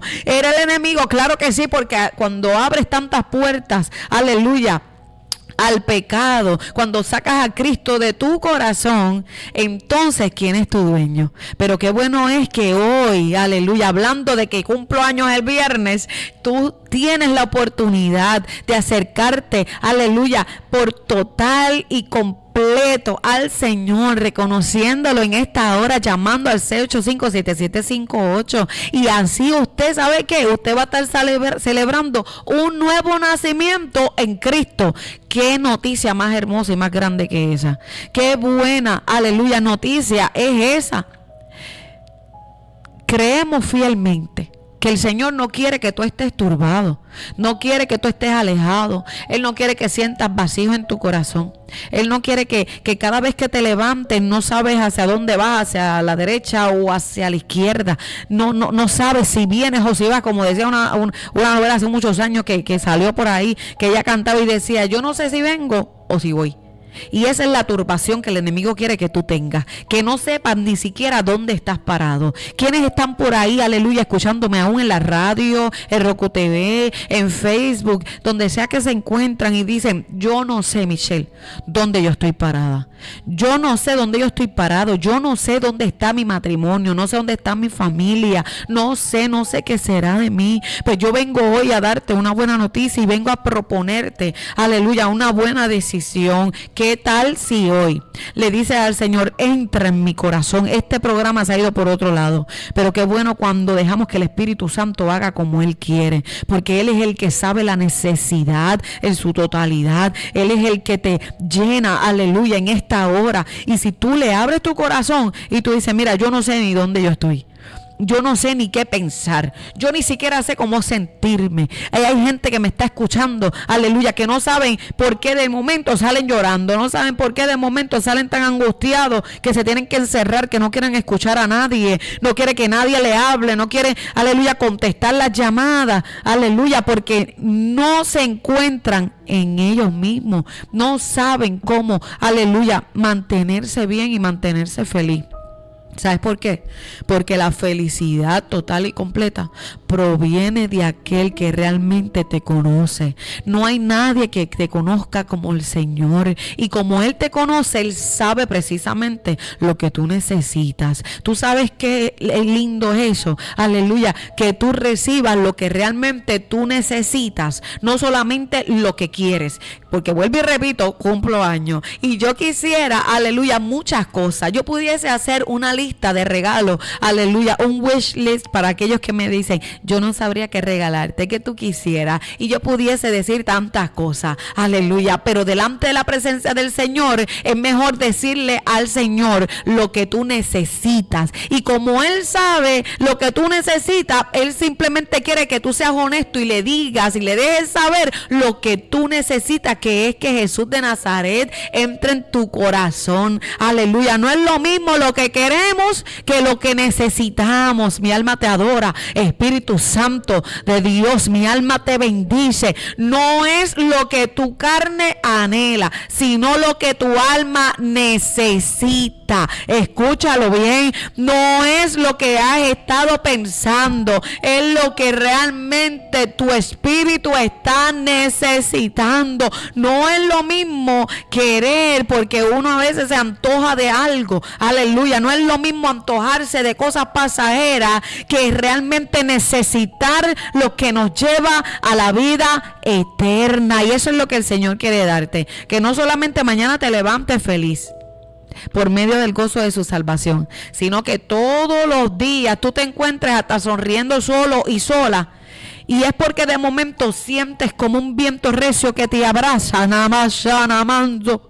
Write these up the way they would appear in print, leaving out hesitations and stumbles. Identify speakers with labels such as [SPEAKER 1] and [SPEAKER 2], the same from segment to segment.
[SPEAKER 1] Era el enemigo, claro que sí, porque cuando abres tantas puertas, aleluya, al pecado, cuando sacas a Cristo de tu corazón, entonces ¿quién es tu dueño? Pero qué bueno es que hoy, aleluya, hablando de que cumplo años el viernes, tú tienes la oportunidad de acercarte, aleluya, por total y completo al Señor, reconociéndolo en esta hora, llamando al 685-7758, y así usted sabe que usted va a estar celebrando un nuevo nacimiento en Cristo. Qué noticia más hermosa y más grande que esa. Qué buena, aleluya, noticia es esa. Creemos fielmente que el Señor no quiere que tú estés turbado, no quiere que tú estés alejado. Él no quiere que sientas vacío en tu corazón. Él no quiere que cada vez que te levantes no sabes hacia dónde vas, hacia la derecha o hacia la izquierda. No sabes si vienes o si vas, como decía una novela hace muchos años que salió por ahí, que ella cantaba y decía, yo no sé si vengo o si voy. Y esa es la turbación que el enemigo quiere que tú tengas, que no sepas ni siquiera dónde estás parado. ¿Quiénes están por ahí, aleluya, escuchándome aún en la radio, en Roku TV, en Facebook, donde sea que se encuentran y dicen, yo no sé, Michelle, dónde yo estoy parada? Yo no sé dónde yo estoy parado, yo no sé dónde está mi matrimonio, no sé dónde está mi familia, no sé qué será de mí. Pues yo vengo hoy a darte una buena noticia y vengo a proponerte, aleluya, una buena decisión. ¿Qué tal si hoy le dices al Señor, entra en mi corazón? Este programa se ha ido por otro lado, pero qué bueno cuando dejamos que el Espíritu Santo haga como Él quiere, porque Él es el que sabe la necesidad en su totalidad. Él es el que te llena, aleluya, en esta hora. Y si tú le abres tu corazón y tú dices, mira, yo no sé ni dónde yo estoy, yo no sé ni qué pensar, yo ni siquiera sé cómo sentirme. Hay gente que me está escuchando, aleluya, que no saben por qué de momento salen llorando, no saben por qué de momento salen tan angustiados que se tienen que encerrar, que no quieren escuchar a nadie, no quiere que nadie le hable, no quiere, aleluya, contestar las llamadas, aleluya, porque no se encuentran en ellos mismos, no saben cómo, aleluya, mantenerse bien y mantenerse feliz. ¿Sabes por qué? Porque la felicidad total y completa proviene de aquel que realmente te conoce. No hay nadie que te conozca como el Señor. Y como Él te conoce, Él sabe precisamente lo que tú necesitas. Tú sabes qué lindo es eso. Aleluya. Que tú recibas lo que realmente tú necesitas. No solamente lo que quieres. Porque vuelvo y repito, cumplo años. Y yo quisiera, aleluya, muchas cosas. Yo pudiese hacer una lista de regalos, aleluya, un wish list para aquellos que me dicen, yo no sabría qué regalarte, que tú quisieras, y yo pudiese decir tantas cosas, aleluya, pero delante de la presencia del Señor es mejor decirle al Señor lo que tú necesitas, y como Él sabe lo que tú necesitas, Él simplemente quiere que tú seas honesto y le digas y le dejes saber lo que tú necesitas, que es que Jesús de Nazaret entre en tu corazón, aleluya. No es lo mismo lo que queremos que lo que necesitamos. Mi alma te adora, Espíritu Santo de Dios, mi alma te bendice. No es lo que tu carne anhela, sino lo que tu alma necesita. Escúchalo bien, no es lo que has estado pensando, es lo que realmente tu espíritu está necesitando. No es lo mismo querer, porque uno a veces se antoja de algo, aleluya. No es lo mismo antojarse de cosas pasajeras que realmente necesitar lo que nos lleva a la vida eterna. Y eso es lo que el Señor quiere darte, que no solamente mañana te levantes feliz por medio del gozo de su salvación, sino que todos los días tú te encuentres hasta sonriendo solo y sola. Y es porque de momento sientes como un viento recio que te abraza, namando.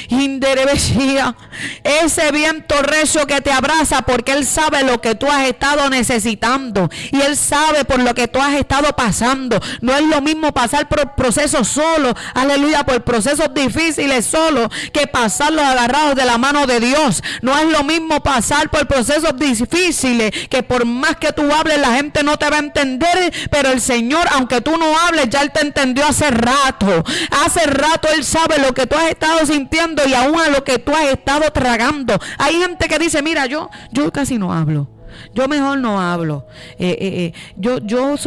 [SPEAKER 1] Ese viento recio que te abraza, porque Él sabe lo que tú has estado necesitando y Él sabe por lo que tú has estado pasando. No es lo mismo pasar por procesos solo, aleluya, por procesos difíciles solo, que pasarlos agarrados de la mano de Dios. No es lo mismo pasar por procesos difíciles, que por más que tú hables la gente no te va a entender, pero el Señor, aunque tú no hables, ya Él te entendió hace rato. Hace rato Él sabe lo que tú has estado sintiendo y aún a lo que tú has estado tragando. Hay gente que dice, mira, yo casi no hablo, yo mejor no hablo. Yo